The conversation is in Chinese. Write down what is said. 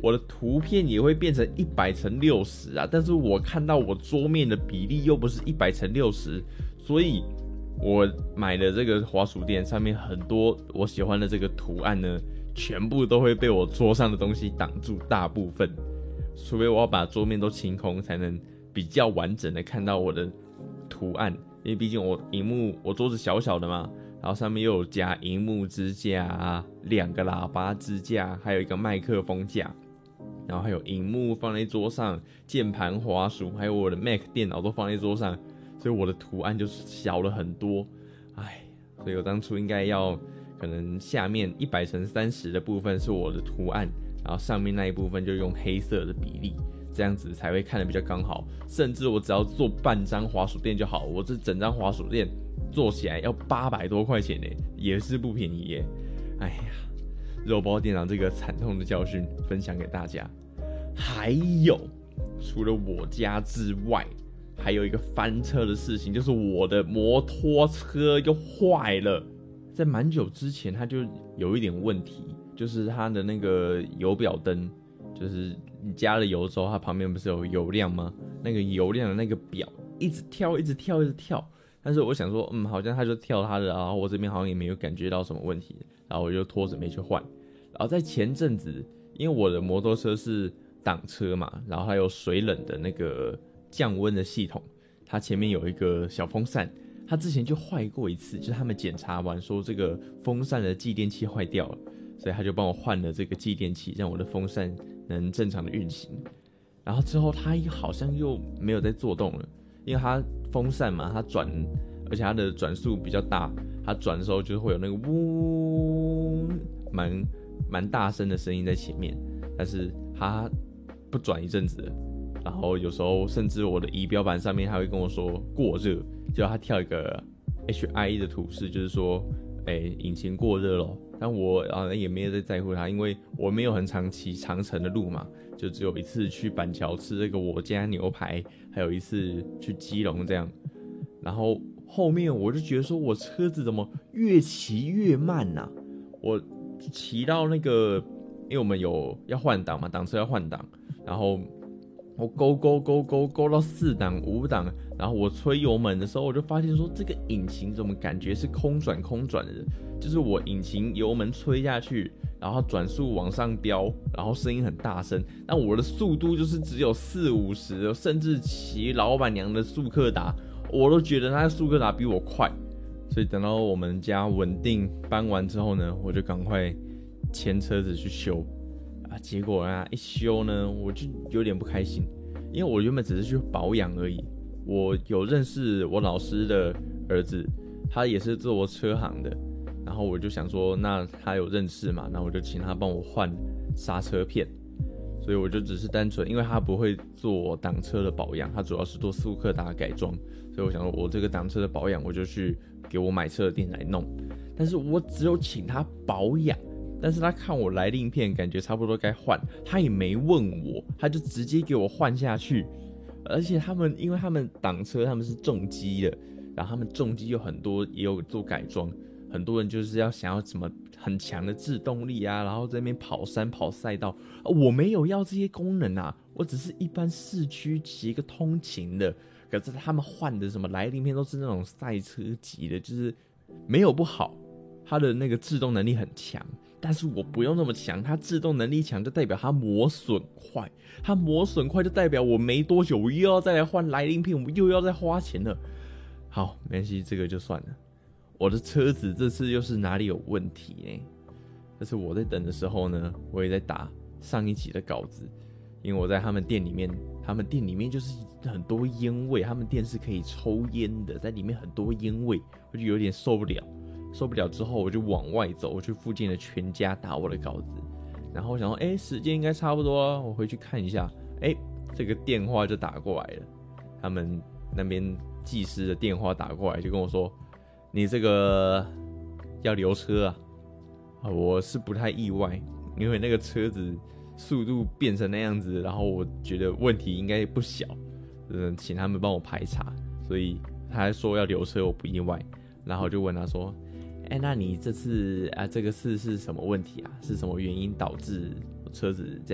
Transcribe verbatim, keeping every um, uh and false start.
我的图片也会变成一百乘六十啊，但是我看到我桌面的比例又不是一百乘六十，所以我买的这个滑鼠垫上面很多我喜欢的这个图案呢，全部都会被我桌上的东西挡住，大部分，除非我要把桌面都清空，才能比较完整的看到我的图案，因为毕竟我萤幕我桌子小小的嘛，然后上面又有加萤幕支架啊，两个喇叭支架，还有一个麦克风架，然后还有萤幕放在桌上，键盘、滑鼠，还有我的 Mac 电脑都放在桌上，所以我的图案就小了很多，唉，所以我当初应该要可能下面一百乘三十的部分是我的图案，然后上面那一部分就用黑色的比例，这样子才会看得比较刚好。甚至我只要做半张滑鼠垫就好，我这整张滑鼠垫做起来要八百多块钱呢，也是不便宜耶。哎呀，肉包店长这个惨痛的教训分享给大家。还有，除了我家之外，还有一个翻车的事情，就是我的摩托车又坏了。在蛮久之前，它就有一点问题，就是它的那个油表灯，就是你加了油之后，它旁边不是有油量吗？那个油量的那个表一直跳，一直跳，一直跳。但是我想说，嗯，好像它就跳它的，然后我这边好像也没有感觉到什么问题，然后我就拖着没去换。然后在前阵子，因为我的摩托车是挡车嘛，然后它有水冷的那个降温的系统，它前面有一个小风扇。他之前就坏过一次，就是他们检查完说这个风扇的继电器坏掉了，所以他就帮我换了这个继电器，让我的风扇能正常的运行。然后之后他好像又没有再作动了，因为他风扇嘛，它转，而且它的转速比较大，它转的时候就会有那个呜，蛮蛮大声的声音在前面，但是它不转一阵子了。然后有时候甚至我的仪表板上面还会跟我说过热，就他跳一个 H I 的图示，就是说，哎，引擎过热咯。但我啊也没有在在乎它，因为我没有很常骑长程的路嘛，就只有一次去板桥吃这个我家牛排，还有一次去基隆这样。然后后面我就觉得说我车子怎么越骑越慢啊，我骑到那个，因为我们有要换挡嘛，挡车要换挡，然后我勾勾勾勾勾到四档五档，然后我吹油门的时候，我就发现说这个引擎怎么感觉是空转空转的，就是我引擎油门吹下去，然后转速往上飙，然后声音很大声，但我的速度就是只有四五十，甚至骑老板娘的速克达，我都觉得她的速克达比我快，所以等到我们家稳定搬完之后呢，我就赶快牵车子去修。啊，结果啊，一修呢，我就有点不开心，因为我原本只是去保养而已。我有认识我老师的儿子，他也是做车行的，然后我就想说，那他有认识嘛，那我就请他帮我换刹车片。所以我就只是单纯，因为他不会做挡车的保养，他主要是做速克达改装，所以我想说，我这个挡车的保养，我就去给我买车的店来弄。但是我只有请他保养。但是他看我来令片，感觉差不多该换，他也没问我，他就直接给我换下去。而且他们，因为他们挡车他们是重机的，然后他们重机有很多也有做改装，很多人就是要想要什么很强的制动力啊，然后在那边跑山跑赛道、啊，我没有要这些功能啊，我只是一般市区骑一个通勤的。可是他们换的什么来令片都是那种赛车级的，就是没有不好，它的那个制动能力很强。但是我不用那么强，它制动能力强就代表它磨损快，它磨损快就代表我没多久我又要再来换来令片，我又要再花钱了。好，没关系，这个就算了。我的车子这次又是哪里有问题呢？但是我在等的时候呢，我也在打上一集的稿子，因为我在他们店里面，他们店里面就是很多烟味，他们店是可以抽烟的，在里面很多烟味，我就有点受不了。受不了之后，我就往外走，我去附近的全家打我的稿子。然后我想说，哎、欸，时间应该差不多了，我回去看一下。哎、欸，这个电话就打过来了，他们那边技师的电话打过来，就跟我说，你这个要留车啊。我是不太意外，因为那个车子速度变成那样子，然后我觉得问题应该不小，嗯，请他们帮我排查，所以他说要留车，我不意外。然后就问他说，哎、欸，那你这次啊，这个次是什么问题啊？是什么原因导致车子这